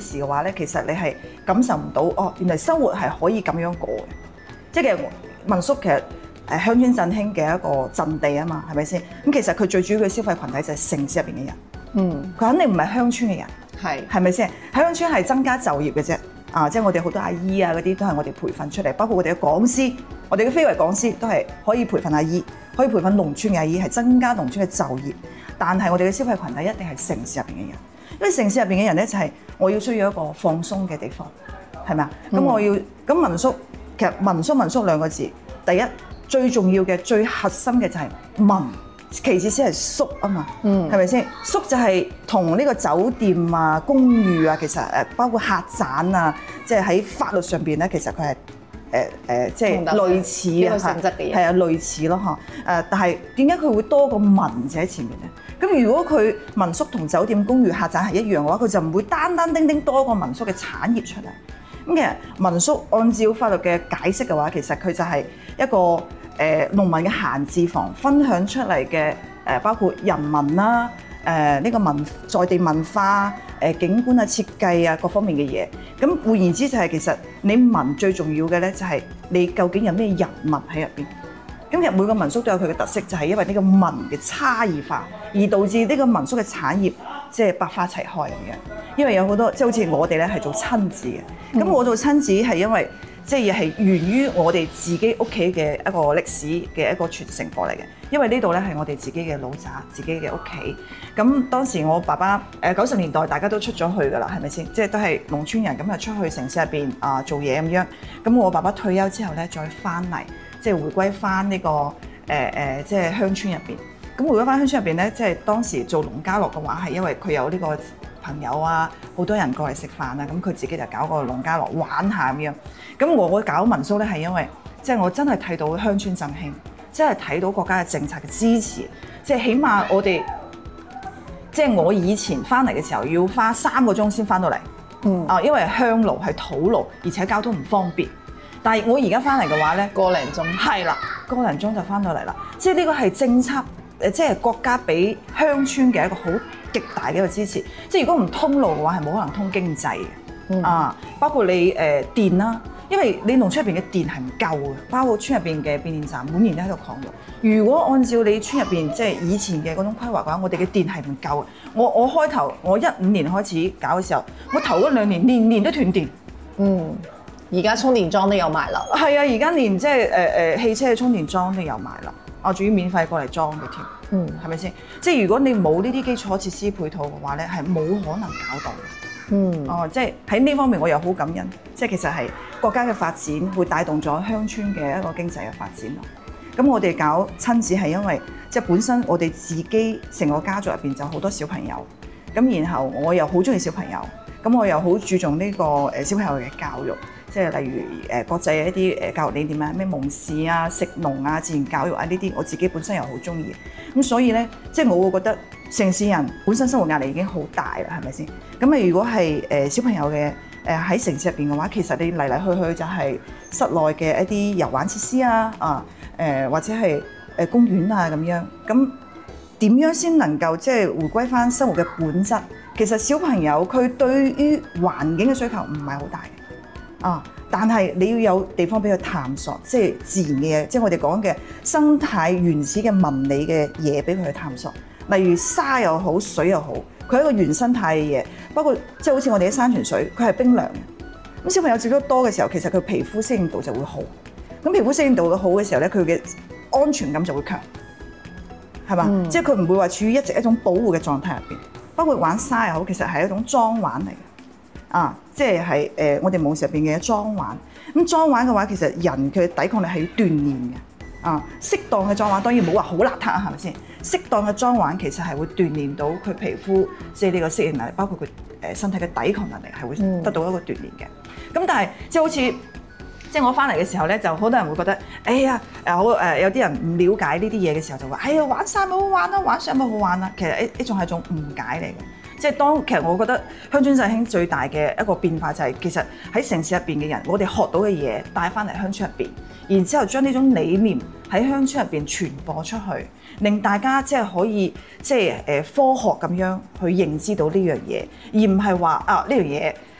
時嘅話咧，其實你係感受唔到哦，原來生活係可以咁樣過嘅。即係其實民宿其實鄉村振興嘅一個陣地啊嘛，係咪先？咁其實佢最主要嘅消費群體就係城市入邊嘅人。佢肯定唔係鄉村嘅人。係咪先？喺鄉村係增加就業嘅啫。即係我哋好多阿姨啊嗰啲都係我哋培訓出嚟，包括我哋嘅講師，我哋嘅非遺講師都係可以培訓阿姨，可以培訓農村嘅阿姨，係增加農村嘅就業。但係我哋嘅消費群體一定係城市入邊嘅人，因為城市入邊嘅人咧就係我要需要一個放鬆嘅地方，係咪啊？咁我要咁民宿，其實民宿兩個字，第一最重要嘅最核心嘅就係民。其次先係宿啊嘛，係咪先？宿就係同呢個酒店啊、公寓啊，其實包括客棧啊，即係喺法律上邊咧，其實佢係即係類似啊， 性質嘅嘢， 係啊，類似咯嚇。但係點解佢會多個民字喺前面咧？咁如果佢民宿同酒店、公寓、客棧係一樣嘅話，佢就唔會單單丁丁多個民宿嘅產業出嚟。咁其實民宿按照法律嘅解釋嘅話，其實佢就係一個農民嘅閒置房分享出嚟嘅包括人文啦、呢個在地文化、景觀啊、設計啊各方面嘅嘢。咁換言之就係其實你民最重要嘅咧就係你究竟有咩人物喺入邊。咁其實每個民宿都有佢嘅特色，就係因為呢個民嘅差異化，而導致呢個民宿嘅產業即係百花齊開咁樣。因為有好多即係好似我哋咧係做親子嘅，咁我做親子係因為。即係係源於我哋自己屋企嘅一個歷史嘅一個傳承過嚟嘅，因為呢度咧係我哋自己嘅老宅、自己嘅屋企。咁當時我爸爸90年代大家都出咗去㗎啦，係咪先？即係都係農村人咁啊，出去城市入邊做嘢咁樣。咁我爸爸退休之後咧，再翻嚟即係回歸翻呢個即係鄉村入邊。咁回歸翻鄉村入邊咧，即係當時做農家樂嘅話，係因為佢有呢個朋友啊，好多人過嚟食飯啊，咁佢自己就搞個農家樂玩下咁樣。咁我搞民宿咧，係因為即係我真係睇到鄉村振興，真係睇到國家嘅政策嘅支持，即係起碼我哋即係我以前翻嚟嘅時候要花3個鐘先翻到嚟，因為係鄉路係土路，而且交通唔方便。但係我而家翻嚟嘅話咧， 個零鐘係啦，個零鐘就翻到嚟啦。即係呢個係政策，即係國家俾鄉村嘅一個好極大嘅一個支持。即係如果唔通路嘅話，係冇可能通經濟嘅。包括你電啦。因為你農村入邊嘅電係唔夠嘅，包括村入邊嘅變電站每年都喺度擴用。如果按照你村入邊即係以前嘅嗰種規劃嘅話，我哋嘅電係唔夠嘅。我開頭我15年開始搞嘅時候，我頭嗰2年年年都斷電。 而家充電樁都有埋啦。 係啊，而家連即係汽車嘅充電樁都有埋啦。仲要免費過嚟裝嘅添。係咪先？即係如果你冇呢啲基礎設施配套嘅話咧，係冇可能搞到嘅。即係喺呢方面我又好感恩。即係其實係國家嘅發展會帶動咗鄉村嘅一個經濟嘅發展咯。咁我哋搞親子係因為即係本身我哋自己成個家族入邊就好多小朋友，咁然後我又好中意小朋友，咁我又好注重呢個小朋友嘅教育，即係例如國際嘅一啲教育理念啊，咩蒙氏啊、食農啊、自然教育啊呢啲，我自己本身又好中意。咁所以咧，即係我會覺得城市人本身生活壓力已經好大啦，係咪先？咁啊，如果係小朋友嘅喺城市入邊嘅話，其實你嚟嚟去去就係室內嘅一啲遊玩設施啊，或者係公園啊咁樣。咁點樣先能夠即係回歸翻生活嘅本質？其實小朋友佢對於環境嘅需求唔係好大嘅，但係你要有地方俾佢探索，即係自然嘅嘢，即係我哋講嘅生態原始嘅紋理嘅嘢俾佢去探索。例如沙又好，水又好，佢係一個原生態嘅嘢。包括即係好似我哋啲山泉水，佢係冰涼嘅。咁小朋友接觸得多嘅時候，其實佢皮膚適應度就會好。咁皮膚適應度好嘅時候咧，佢嘅安全感就會強，係嘛？即係佢唔會話處於一直一種保護嘅狀態入邊。包括玩沙又好，其實係一種裝玩嚟嘅。即係我哋武術入邊嘅裝玩。咁裝玩嘅話，其實人佢抵抗力係要鍛鍊嘅。適當嘅裝玩當然冇話好邋遢啊，係咪先？適當嘅裝玩其實係會鍛鍊到佢皮膚即係呢個適應能力，包括佢身體嘅抵抗能力係會得到一個鍛鍊嘅。咁但係即係好似即係我翻嚟嘅時候咧，就好多人會覺得，哎呀有啲人唔了解呢啲嘢嘅時候就話，哎呀玩沙咪好玩啦，玩水咪好玩啦。其實呢種係一種誤解嚟嘅。即係其實我覺得鄉村振興最大嘅一個變化就係其實喺城市入邊嘅人，我哋學到嘅嘢帶翻嚟鄉村入邊，然之後將呢種理念喺鄉村入邊傳播出去，令大家即係可以即係科學咁樣去認知到呢樣嘢，而唔係話呢樣嘢